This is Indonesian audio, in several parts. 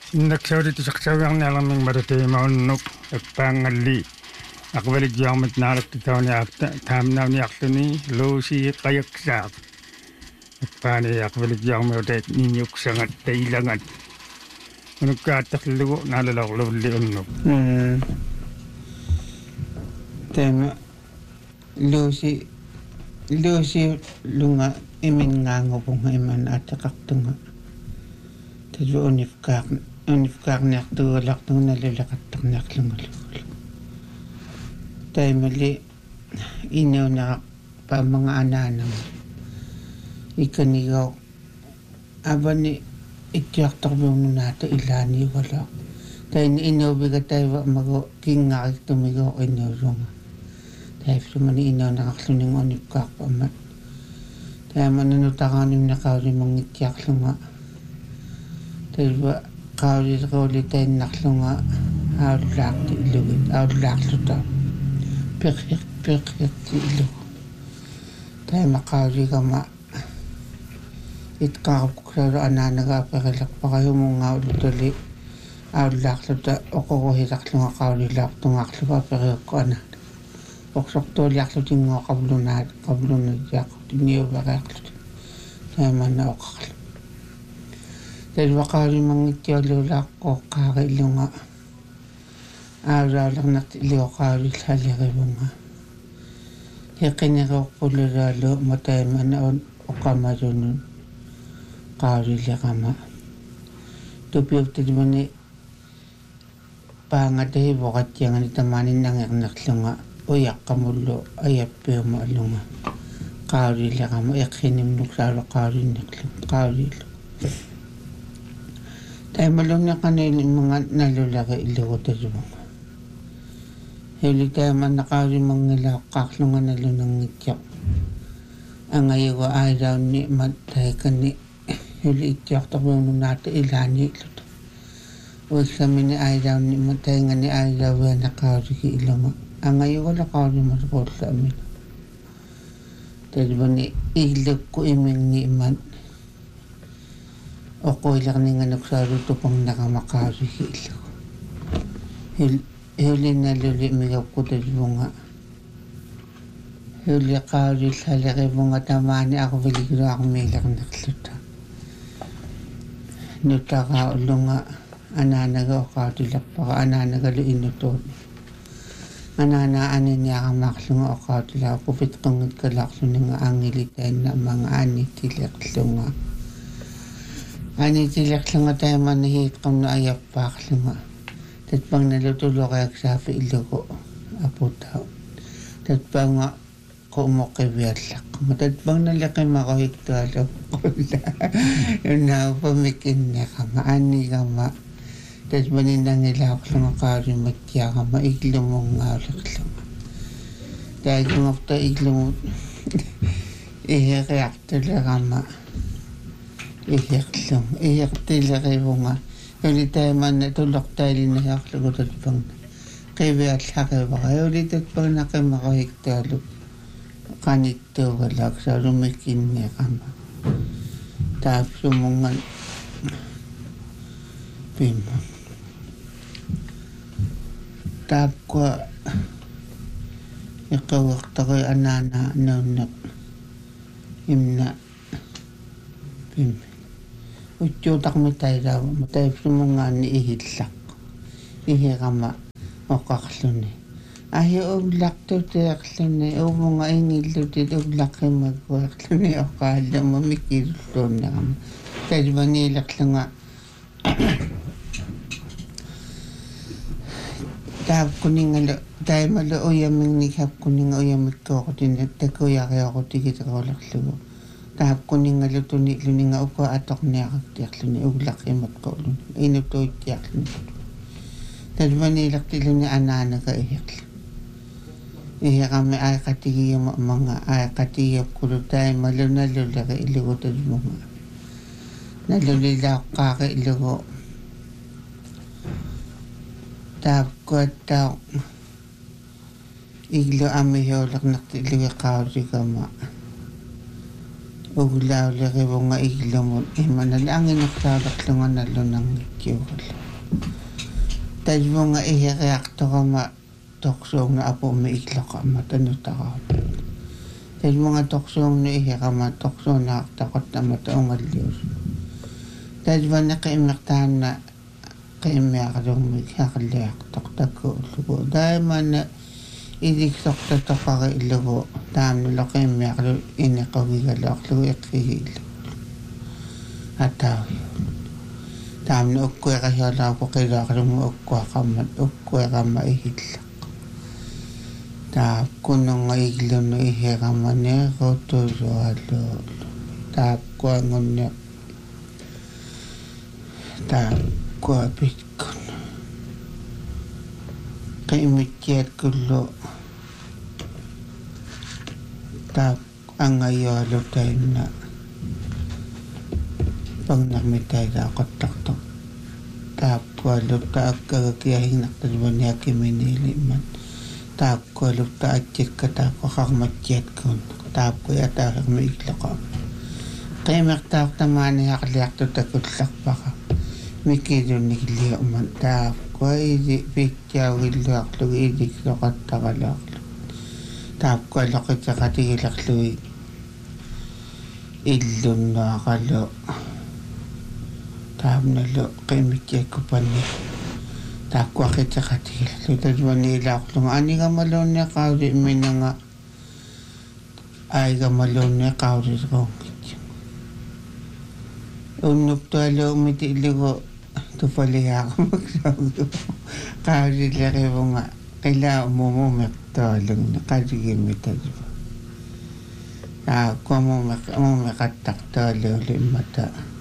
Naksawdit saksawyang nalaming marataymaunuk agpangalli akbalik yamat nalak titawni akta tamnawni aktuni losi kayaksak agpani akbalik yamaudet ninyuk sangat tailangan manugkatak lugo nalalak luli unuk tema losi lunga imin ngango bunga iman atakaktunga tadwa unifkak naktugalak nung nalalakatak naklungalukul tema li inaw na pa mga ananang ikanigaw aba ni ityaktak nung nato ilani wala tayo ni inaw biga tayo mago kingakik tumigaw inaw runga tayo sumani inaw nakakluning unifkak pa man tayo mananutakanim na kawri mga ityak lunga tayo ba kawri tayo naklunga awlak ti ilugit awlak luta pikik ti ilug tayo makawri ka ma itkakapuksaro ananaga pakilak pa kayo mga ulutuli awlak luta okukuhitak lunga kawri lak tungak lupa pikik ko anan oksok to liak luting nga kablunad yak tiniyo bakak luta tayo mana okaklu tayo bakawri mangityo lulak ko kakilunga awlak natiliyo kawri saliri bunga hikiniko kuliralo matay manaon okamarunun kawri likama tupiyok tidimani pangatay bukat yang nitamanin nangyak naklunga uyak kamulo ayap piyo maalunga kawri likama ikinim nuksalo kawri naklunga kawri lo tayo malong na kanil mga nalulaki ilo tayo bunga hili tayo man nakawri mga kaklunga nalunang ityak ang ayaw ay daw ni matay ka ni hili ityak tayo nung nato ilani ilo huwag sa mini ay daw ni matay nga ni ay daw yan nakawri ki ilama ang ayaw nakawri masakot sa amin tayo ba ni ilog ko iming ni iman o ko ilang ni nga nagsaruto pang nakamakawri ki ilog huli na luli migaw ko tayo bunga huli kawri salaki bunga tamani ako biligro ako milak nakluta nuta ka ulunga ananaga o kawri lakpaka ananaga luinuton ananaanin niya kang maklunga o kawri lak kupit kungit ka laklunga ang ngilitayin na mga anitilaklunga anitilaklunga tayo manahit kung naayap paklunga tatpang nalutulo kayak sabi ilugo aputaw tatpang nga kumukibiyalak matatpang nalaki makahigtalo kula yun na pamikin niya ka maani ka ma tatpang ninangilak lang kari matya ka maiglo mong ngalik lang dahil kung afta iglo mo ihiyak tala ka ma ihiyak lang ihiyak tila kayo nga ulit tayo man natulok tayo linayak lagot at pang kaya sakay ba kayo ulit at pang nakimakahigtalo kanito walak sa rumikin niya kama tapos sumungan pima tapos ko ikawakta ko'y anana naunak imna pima utyutak matay raw matay sumungan ni ihilak ihikama o kakluni ayaw uglak to tiyakluni o mga inilo dito uglak kayo magwakluni o kala mamikilo na kama kaya ba nilak lang nga tahap ko nga tayo malo uyaming nikap ko nga uyamit ko ako tinagtakuya kaya ako tigit ako laklugo tahap ko nga luto ni nga upo atok niya kaktiyakluni uglak kayo matkaulun inuto itiyakluni kaya ba nilak tilo ni anana ka iyakluni iya kami ay katiyo mga ay katiyo kulo tayo malo nalula ka ilugo tayo mga nalulila ka ilugo tap ko taw iglo amiholak naktiluga kawri ka ma uglauleri bunga iglumun imanalangin naqtaalaqlunga nallunanngitjuugal tajbunga iheriaqtorama toqsuungna apumi iglaqama tanutaqaat tajbunga toqsuungna iherama toqsuunaaqtaqottama taungallius tajbana qiimmiqtaanna qiimmiaqlungmik haqalliaqtoqtakkuullugu daimana idiksortatoqari illugu taamnula qiimmiaqlu iniqavigalaqlugu iqqigiillu ataawi taamna ukkueqasialaapu qilaaqlugu ukkueqama ihillaq taap kununga iglunu iheqamane qutusuallu taap kuangunne taap kuapitkun qiimittiat kullu taap angayoalu tainna pangnarmitailaaqottaqtoq taap kualu taakkagiahinnaqtalvaniakiminiiliman taap kualu taatjikka taaqoqarmattiatkun taap kuataahermi iglaqaam qiimertaaqtamaaniaqliartu takullarpaqa mikilunnikliuman taap kuaidi pitjaugilluarlugu idiksoqattaqalaarlu taap kualoqitaqatigilarlui illunnaaqalu taapnalu qiimittiakkupanni taap kuaqitaqatigilarlu tajvaniilaaqlunga anigamalunneqauli minanga aigamalunneqauliruungit unnuptualuumiti illugu tupaliaqamaksagu qaulillerivunga qilaumumumiqtualungna qaligimmitajva kuamumeqattaqtualuuli immata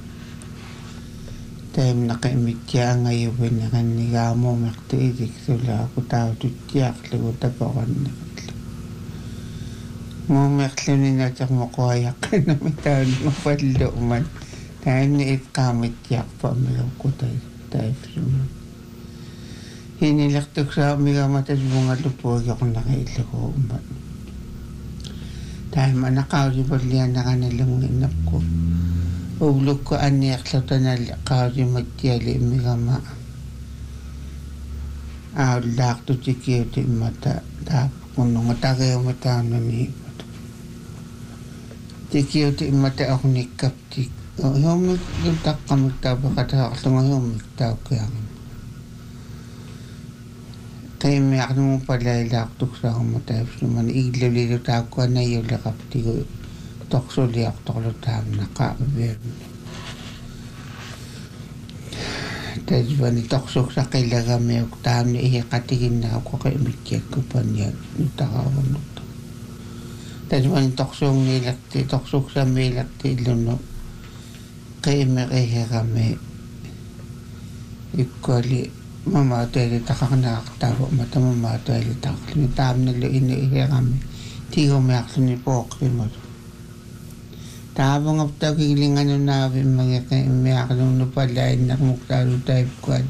taimnaqimittiaangayuvinneqannigaamumiqtu idiksulaaqu taututtiaqlugu takoqanneqallu muumiqluninatermoquayaqqanami taunimapalluuman taimni itqaamittiarpamiluqqutai taifluman hinilertuksaamigamatatvungallupuagiornaqi taimana qaulipallianaqanalunginnapku uglukku anniarlutanalli qaulimattiali immigama aallaartutikiuti immata taapkununga tariumataanani tikiuti immata ornikkaptik hiummik taqqamiktaapeqataaqlunga hiummiktaukkiarma qiimmiaqlugu palailaartuksaarma taifluman iglulilu taakkuanayuleqaptigu toqsuliaqtorlu taamnaqaaviamni tajvani toqsuksaqilagamiuk taamni ihiqatiginnaqaqu qiimittiakkupanniat nutaqaavunutta tajvani toqsuksamiilaqti illunu qiimmiqihiqami ikkuali mamaatuali taqarnaaqtaavu matamamaatuali taqarluni taamnalu ihiqami tigumiaqluni pooqrimatu taavangaptakilinganunaavimmagaqimmiaqlunnu palainnermuqtaalu taipkuat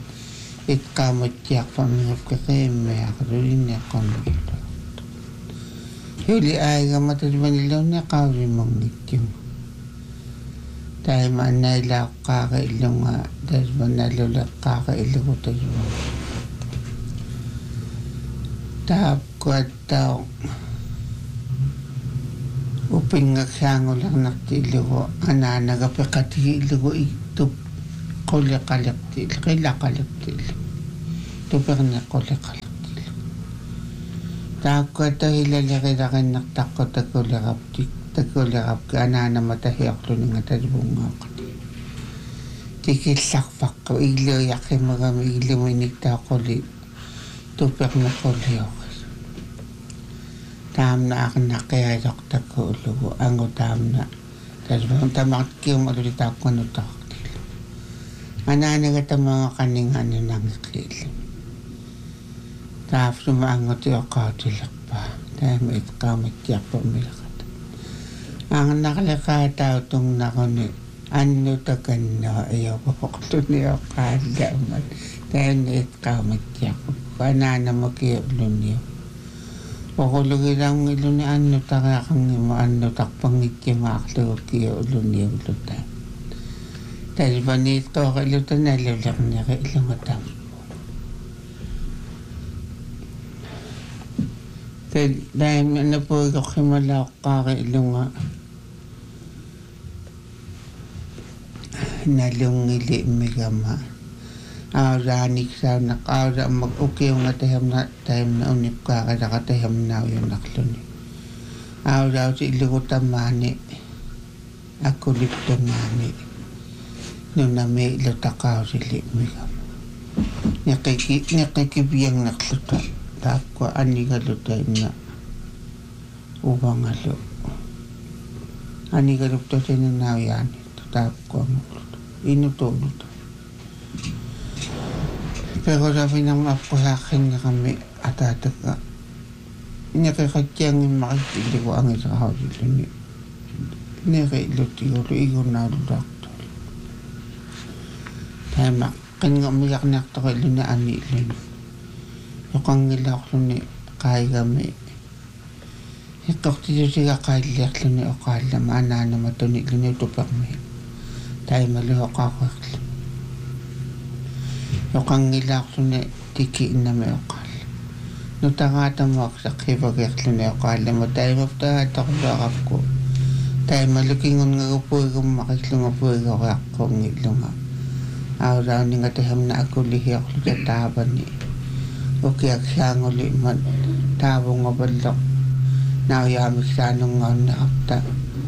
itqaamattiarpamigapqiqimmiaqlu inneqqornugillu yuli aigamatalivanilunne qaulimungittimu taima annailaaqaaqa illunga tasvanalluleqqaaqa illugu tasvan taapkuattao upingaksaangularnarti illugu anaanagapeqatigi illugu iktup quliqaliqti qilaqaliqti tuperneqquliqaliqti taakkuatta hilaliqilaqinnertaqqu takuliqapki anaanamatahiorluninga talvungaaqati tikillarpaqqa illuyaqqimagami illuminiktaaquli tuperneqquliuqas taamna aqnaqiajoqtakkuullugu angu taamna talvun tamakkiumaluli taakkuanutaqtil anaanigatamanga qaningaanunangiqiillu taafluma angutiuqautilerpa taama itqaamattiarpamilaqata angernaqliqaatautungnaaquni annutakannoa iyoqoqtuniuqqaallamat taanni itqaamattiarpu anaanamakiulluniu Pakulugilang ilo ni ano takakang ni maano takpangit yung makaklugo kiyo ulo niya ulo tayo. Dahil ba nito kailo tayo nalulak niya kailo nga tayo. Dahil na po ikaw kimala ko kakailo nga nalungili migama. Ranik sa nakara mag-ukiyo nga tayam na unip ka kada katayam na yung naklo ni. Raw si ilugot mani ako lipto mani nung na may ilutakaw si lipmigam. Nakikibiyang naklo ta tapko ani galutay na ubang alo. Ani galutay sa nanayan tapko ang inutulo. Pero sabi ng apo sa akin na kami atataga. Nakakatyang yung makikili ko ang isa kao dito ni. Nakailuti ko igo na doktor. Dahil makin nga umiyak na ako kailo na ani ilin. Yung kang nila ko ni kaya kami. Itok dito siya kaya ko ni okala maana na matunik ni tupak mo. Dahil maluhok ako ako. Yung nila ko na tikiin na may okal. Nung tangata mo ako sa kibagyak na okal mo tayo mapatahat ako bakap ko. Tayo malukingon nga upoy kong makislong upoy ko kong ngilong nga. Araw ni nga tayo na ako lihi ako sa taban ni. Okay, aksang ulit man tabong nga balok. Nauyamik sa anong nga nakapta.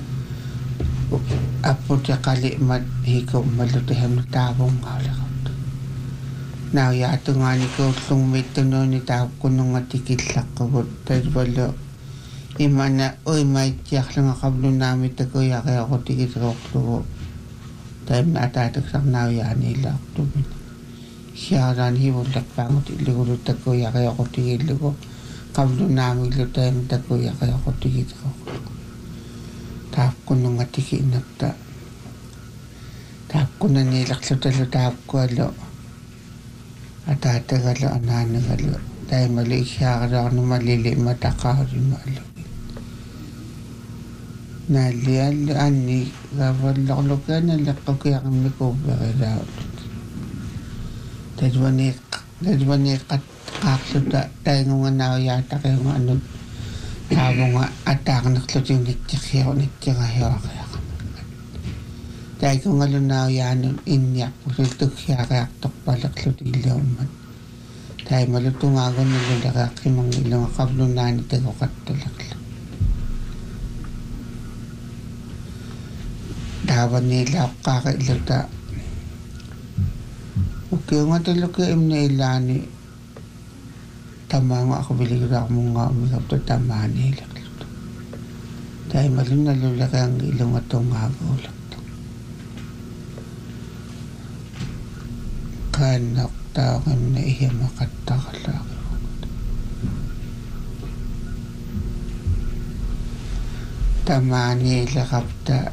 Apo siya kali mat hikaw malutahan na tabong nga ulit. Now, yato nga ni ko sumito no ni tawag ko nung matikitlak ko. Pero wala, ima na, uy, may tiyak lang akablo namin tago ya kaya ako tikit ko ko. Dahil na atatagsak na yan nila ako. Siya ran hiwalak pangot iliguro tago ya kaya ako tikit ko. Kablo namin ilo tayo tago ya kaya ako tikit ko. Tawag ko nung matikit na ta. Tawag ko na nilak sa talo tawag ko alo. At atagalo ananagalo dahil mali siya ka na malili matakaw rin malo. Nalian ani gavalok ka na lakaw kaya kami ko bakalaw. Dahil wani kaksuda dahil nga na yata kayo nga ano tabo nga atak naklot yung nitsikyaw kaya kaya dahil kung alunaw yan inyak pulitok siya kaya tokpalaklot ilaw man. Dahil malutungagon na lulakaki mga ilang kablunan ito ko katalaklot. Dawan nila kakailata. Okay nga talaga na ilani. Tama nga ako biligira ako mga umikap to tama nila. Dahil malunalulaki ang ilang atong agulak. Kanak takan na iya makatakalakin. Tamani lakapta.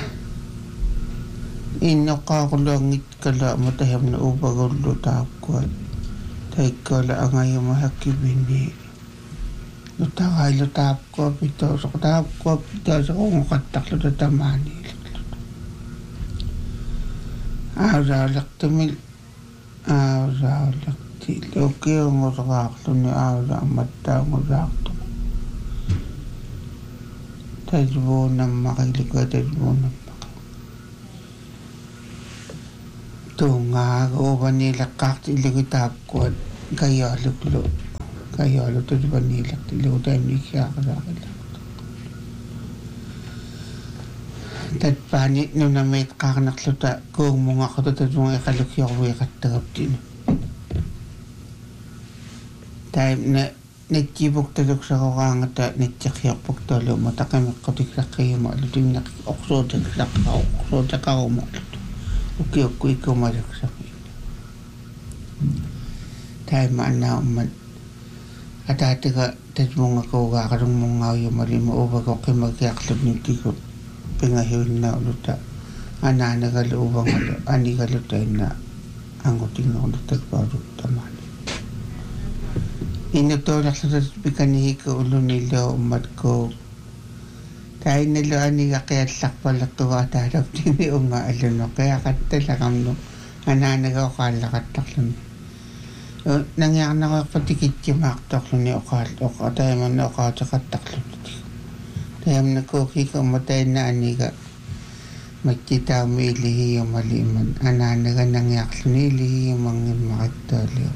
Inakakulangit kala mataham na ubagulo tapkuat. Dahil kala ang ayaw mahakibini. Lutakay lutapko pito. So tapko pito sa kung kataklo na tamani. Aralak tamil. Aralak tilo kaya nguraklo ni ara mata nguraklo. Dahil mo na makiligwa dahil mo na tunga ko nila kaktilig tapko at kaya luklo. Kaya luklo di ba nila tilo dahil ni siya karakala. Tad panit no na may kakanaklota kung mga katotad mga ikalukyo ko ikatagap din. Dahil na nagkibok talok sa kakangata nagtsakyak pagtalo matakam katikrak kayo maalutin nakikoksodak ka o maalutin. Okay, ikaw malaksak. Dahil maanaman at ati ka tad mga kaugakarong mga yung marimaubag ko kay magkaklab ng tikot. Pingahiw na uluta ananagalubang anigalutay na ang uting na ulutag parang taman Inutulak sa pikanihi ko ulo nilo umat ko. Tayo nilo aniga kaya sakpala tuwa tarap dini unga aluno. Kaya katalakam no. Ananaga o kalakatak lang. Nangyak na ko patikit yung maktak lang ni okal. Tayo man na okal sa katak lang. Tayo man nakuki ko matay na aniga. Magkita mo ilihi yung maliman. Ananaga nangyak lang ilihi yung mga makatali.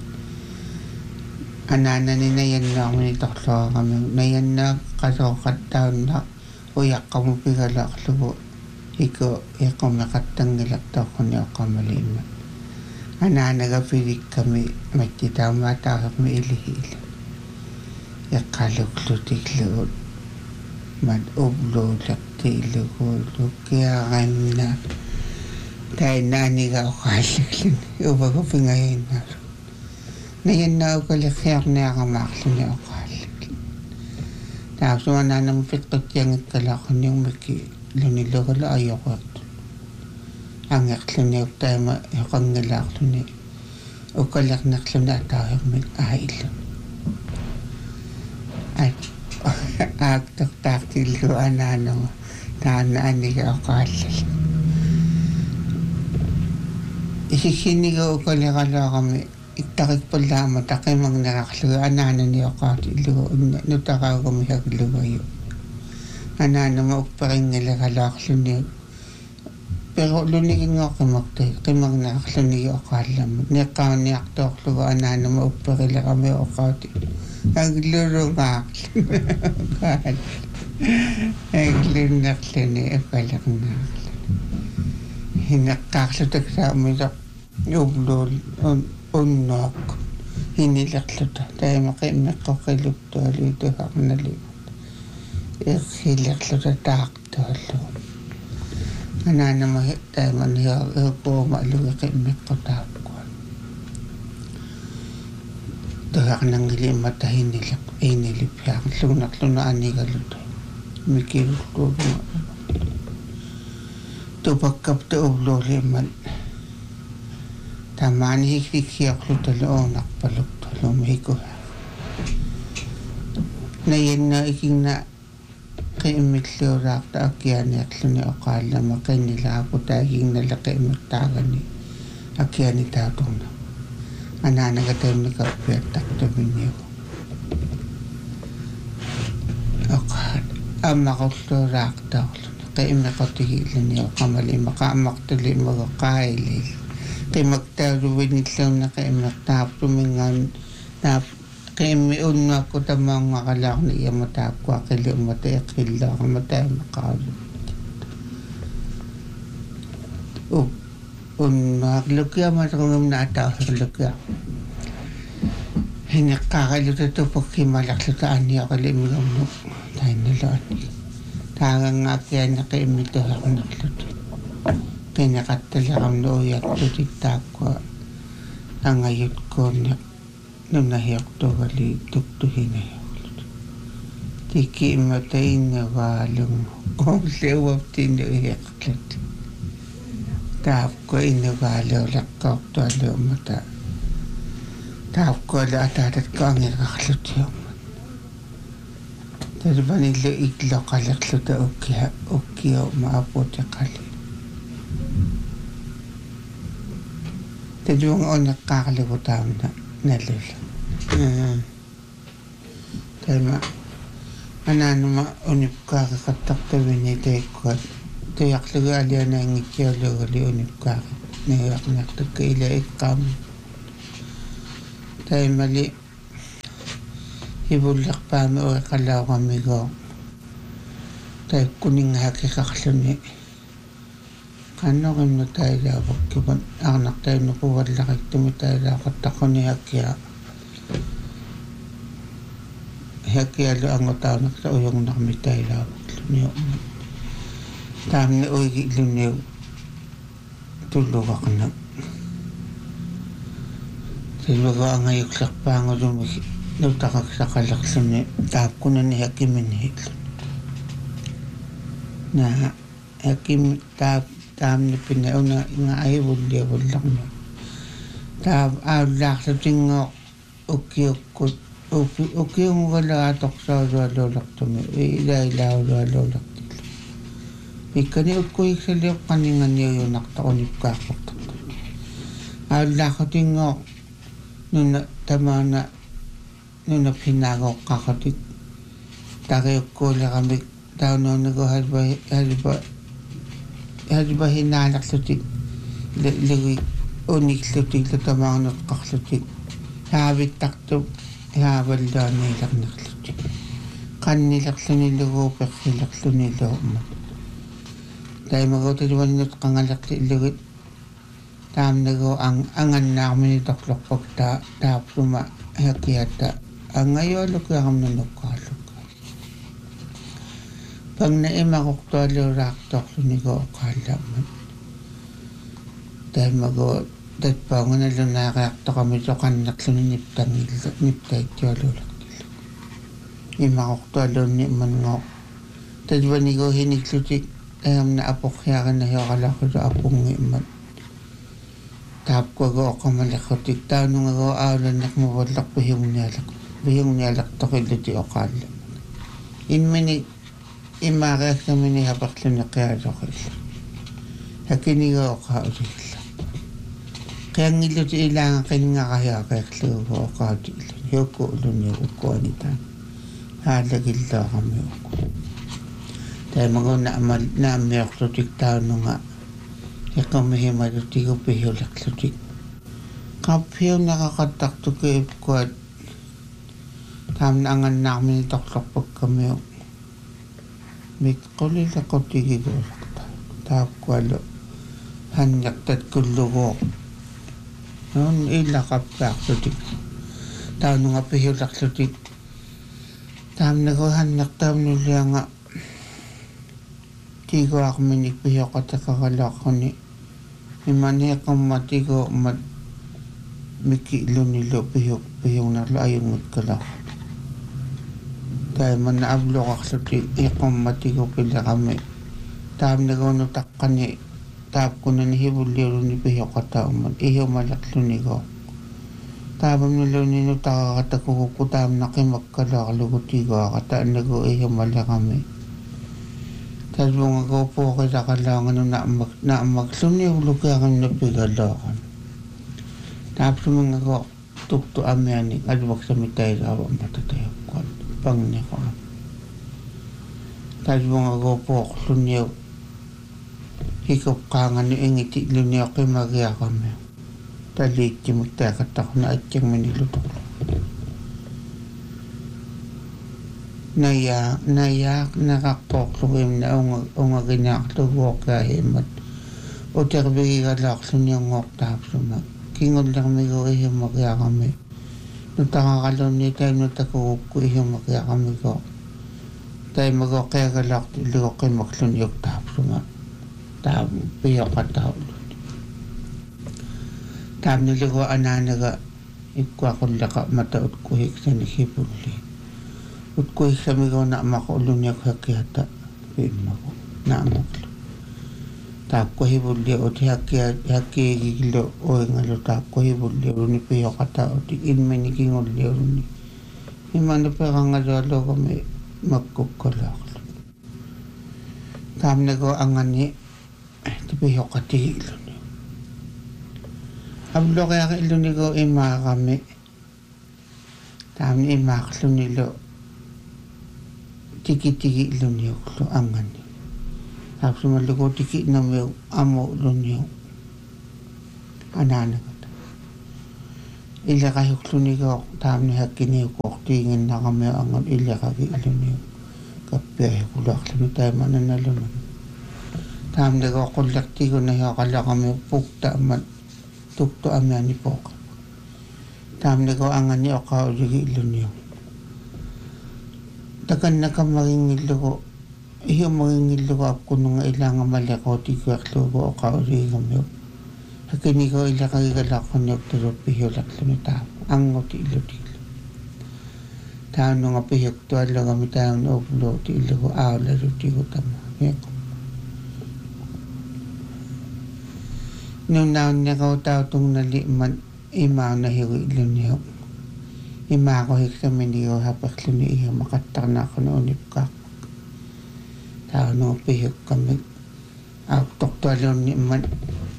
Anana ni nayan na ako nito sa kami. Nayan na kasokat taon na. Uyak ka mo pigalak lubo. Iko makatanggalak to ko niyo ka maliman. Ananaga pilik kami. Magkita mo matakap mo ilihila. Yakaluklutik luod. Madublo lakti luod. Kaya kami na. Tayo naniga o kaliklin. Uba ko pingayin na. Ngayon na ako likyak na ako maksin niya ako halik. Tapos wala na mo pitkot kalakon yung lunilo ko la ayoko. Ang yaklo niya tayo makang nilaklo niya. O kalak naklo na tayo mag-ahilo. At agtak-takil ko anano tanaan niya ako halik. Isikinig ako kalakala kami. Itakik pala matakay mang nakakluwa anana niya ako tilo nutaka ko may hagluwa yun anana maukparing nila kalaklo niya pero lunigin nga kamakta kay mang nakaklo niya ako alam niya ka niya ako kluwa anana maukparing kami ako hagluro nga hagluro naklo niya palak na hinakaklo sa amin sa ublol unok hinilakluta tayo makimik ko kay lukto alito ako nalimat hilakluta takto alo anana mahit tayo maniya ko maaluwi kimik ko tapkwan dahak nang ilimat ay hinilipyak lunaklunan ni galuto mikilukto tupagkap to ublo liman taman hikrikiyak lo talo nakpalok talo mahiko na yan na iking na kay imitlo rakta akyan yaklo ni akala makay nila ako taging nalaki imitagan ni akyan ni tatong na ananagatay ni kapiatak tabi niyo akad amakot lo rakta kay imikotihilan niyo kamali makamaktuli magakaili kay magtaruwin nitlaw na kay magtap tumingan na kay may unwa ko tamang makalak na iya matap ko akili umatay akila ka matay makalo unwa lukya matakong nataw lukya hinakakalo ito pagkimalak lutaan niya kalimigam no tayo nilaan tangang nga kaya na kay mito ako nakluto pinakatalakam no yak tutiktak ko ang ayot ko na nahiyak to gali tuktuhin na yak tiki matay na walong kung sewap tiniyak kat tap ko inawalaw lakak to alo mata tap ko la atatat ko ang ikaklut yung tadi ba nilo iglo kalaklut na ukya maapot ya kali tadi yung onak kakalimutan na nalila. Tayo anano unip kakakatak tabi niya tayo ko. Tayak laga alya na ngikya laga li unip kakak. Nayak naktak kaila ikam. Tayo mali. Ibulak pa mi o ikalaw kami ko. Tayo kuning haki kakaluni. Kano kami na tayo labag kiban anak tayo nakuwad lakik tumi tayo lakot ako ni Hakya lo ang utaw nakita uyong na kami tayo labag lumiyo tam ni uy lumiyo tulog ako na silbaga ang ayok sakpango lumiki nautakak sa kalaksan ni tap ko na ni Hakya minihit na Hakya tap tam ni pinaw na nga ay wala lang na tab lak sa tingok ukyok uki yung wala atok sa lolak tumi ila lolak ikani utko ikselip kaningan niyo yung naktaonip kakot ala ko tingo nuna tama na nuna pinago kakotik tagay ko la kami daw no nago halba hinanak sutik lagi unik sutik la tamang not kaksutik habit takto habal daw nilak naksutik kan nilak sunilugo pek nilak sunilo mo dahil mag-utiliwan nyo kangalak si ilugit tam nago ang angan na kami ni Doklok pagta tapos hakiyata ang ngayon lukya kami na nukaluk pag naima kukto alurak Doklok nigo kalaman dahil dat pa nga nalunakayak to kami so kanak suniniptang niptay tiyo alurak ima kukto alun ni man ngok dahil ba nigo hiniksutik ayam na apok yakan na yakala ko sa apong iman. Tap ko ako malakatik tao nung ako awalan nak mawadlak bihong niyalak to kiliti o kala. Inmini imakas namin ni hapak lang na kaya sa kaya. Hakiniga o kaurila. Kaya ngilo si ilangan kayo nga kaya kaya o kaurila. Yoko ulo niyo uko anita. Halagil daw kami uko. Dahil mga naamiyok sutik tao nung nga ikaw mahima sutik o pihulak sutik kapiyo nakakatak to kayo kuat tam na angan namin itoklok pag kami may kulit ako tigi ko tap kwalo hanyak tat kulugo noon ilakap sak sutik tao nung nga pihulak sutik tam na ko hanyak tam nila nga tigo ako minikpiyo ko ta kakalak ko ni imani ako matigo mikilo nilo piyong nalo ayong matkalak dahil man naablo ka sa ikong matigo pila kami tam nagaw no takani tap ko na nihibuliro ni piyo ko ta iyo malaklo nigo tabam nilo nino takakatakuko ko tam nakimagkalak lugutigo akataan nagaw iyo malak kami dahil mga gopo ko sa kalangan na magsuni ulo kaya kami napigalakan. Tapos mga go tukto amyanik at wag sa mitay sa awang matatayo ko. Pangnya ko. Dahil mga gopo ko sunyaw hikop kangan ni ingiti lunyaw kay magya kami. Dahil timagtakat ako na at siyang manilutok. Nayak nakakpoklugim na unga ginaklugo kahimat o terbigi kalaksun yung ngok tapos kingod lang may ko ihim magya kami nutakalon ni tayo natakukup ko ihim magya kami ko tayo mag kaya kalak ligo kay maksun yung tapos tapos piyo ka tao tapos niligo ananaga ikwakulaka mataot ko hiksa ni hipuli ut ko isami ko na makaulo niya kakiyata pin mo na maklo tap ko hibulya ut haki gigilo o ngalo tap ko hibulya ni piyo kata ut inmeni kingulya ni imano pa nga jalo ko may magkukulak tam na ko angan ni piyo kati ilo ni ablo kaya ka ilo ni ko ima kami tam ni imaklo nilo tiki lunyo lo angan ni. Tapos malugo tiki na may amo lunyo. Anana ko. Ila kayo klunigo tam ni hakini ko tingin na kami angan ila kagi lunyo. Kapya ko lak lumi tayo mananalunan. Tam na ko kulakti ko na yakala kami pukta man tukto amyan ni poka. Tam na ko angan ni okaw ligi lunyo. Takan na ka magingilo ko. Iyo magingilo ko ako nung ilang malako tigwaklo ko o kauri kami. Hakini ko ila kagigalak ko niyo turot pihulak lumita. Ang ngoti ilo tilo. Tao nung apihok to alo kami tayo na uplo tilo ko awla ruti ko tama. Nung naon niya ko tao tong naliman imaw na hiwi ilo niyo. Imako hiksamini hapakluni iya makattarnaaquna unipkaaq taanu pihuk kami doktorun man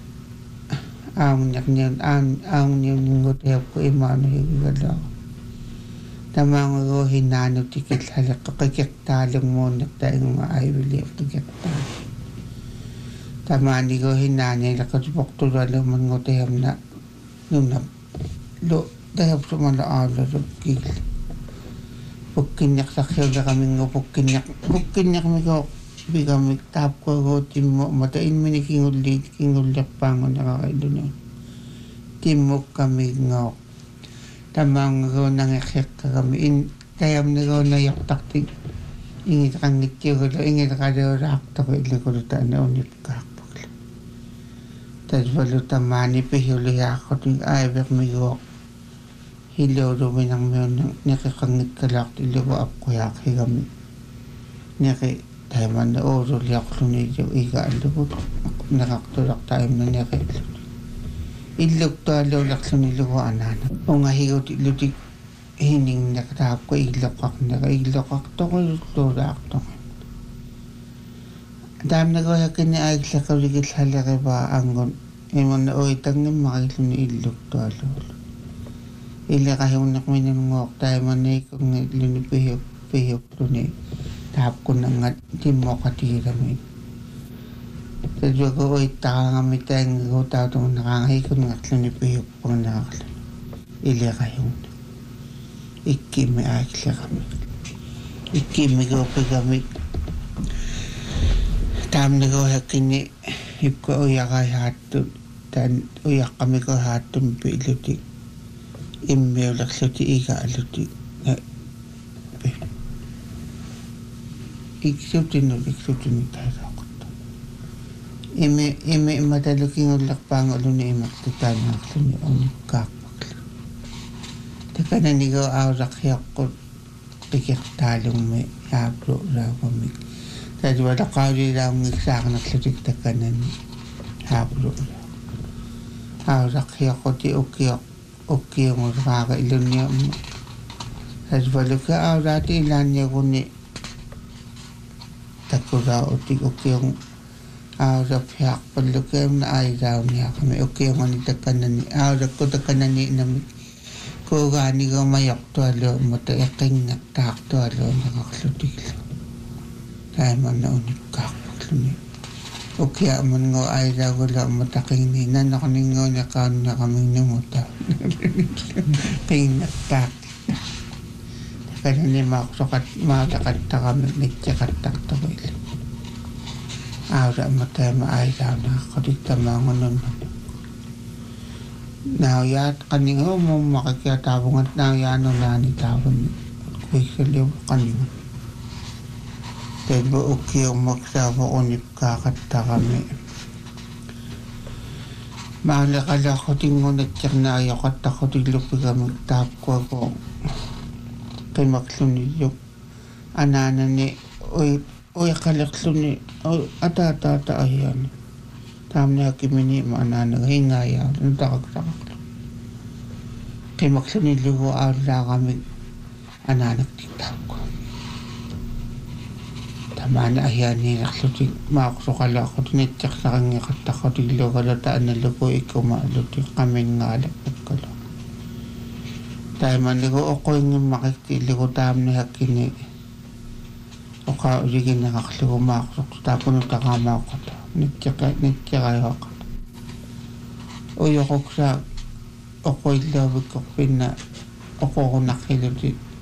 niun ngot hepko imano higala tamango hinano tikil halak kakiktalung mo naktaing maayuli kakiktal tamani go hinane lakatupokturalo man ngot na nunap lo dahap sumala ala kil pagkinyak sakyo na kami ngo pagkinyak mi ko bigami tap ko go timo matain minikinguli pangon nakakaidun timo kami ngo tamang go nangekek kami kayam na go nayak taktik ingit kang ngityo ko ingit ka daw rakta ko ilikurutan na unip kakpag tas walo tamani pihuli ako ting aibek mi go hilo rumin ang meron nakikangit kalak ilo ko apkoyak higami naki tayo man na oro liyak lunidyo iga alubot nakakturak tayo na naki ilog to alo lak lunidyo ko anana o nga higot iludik hining nakatahap ko ilokak to ko ilurak to dam na ko yakin ni agla ka rigil halaki ba angon imon na oitang ni makilun ilog to alo ila kahong nakminan ngok tayo man na ikong lunipihok lunid tahap ko na nga di mo katira mo sa diwa ko oy taka nga may tayong ko tao itong nakangahay ko nga lunipihok pang nakakala ila kahong ikimi akila kami ikimi ko pa kami tam na ko hakini hip ko uyak ay hatun tan uyak kami ko hatun pilutik immeo laksuti iga aluti iksutin tayo rakot ime madaluking ulak pang ulo ni imaktitan ng kluni unik kakpak taka na nigo awrak yakot pikik talong may habro rawamik tadi wala kawli raw ngiksak naksutik taka na ni habro awrak yakot iukyok okay mo nakakailun niya mo tadi wala ka awrat ilan niya ko ni takura o ti okay yung awrat piyak palukem na ay raw niya kami okay yung manitakanan ni awrat ko takanan ni namin ko gani ko mayok to alo matayaking naktak to alo nakaklutiklo kaya man na unip kakpaklo okay man ngo ay raw wala mataking ni nanakuning ngo nakaan na kaming namuta pinaktak kaya ni maksukat matakat ta kami nagtakatak to ko ilo awra matay maay raw nakakadikta mga naman nauyat kaning mo makikiyatabong at nauyano na ni tawon kuy saliw kaning dahil ba okay yung magsama unip kakata kami mahalakala ko ting mo nagtsak na ayaw kata ko ting lupi kami tap ko ako kay maksluniyok anana ni oy akalakluni ata ayan tam na kimini maanana hingaya nagtakagtakak kay maksluniyok ko ala kami ananak tiktap ko tamana ayan ni naklutik makusukala ko tinitsak sa kanya kata ko tiglo kalataan na lupo ikaw maalutik kami nga alapot ko lang tayo man ligo ako yung makikili ko tam na hakini o ka uligin nakakaligo makusuk tapos nagtakama ko to nagtiyakayo ko uyo ko sa ako ilawag ko pina ako nakilodit